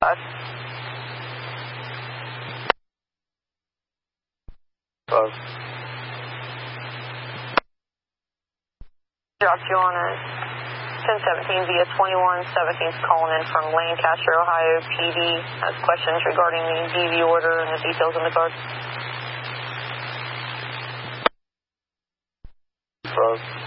Five. Dropped you on a 1017 via 2117 calling in from Lancaster, Ohio PD. Has questions regarding the DV order and the details in the card. Five.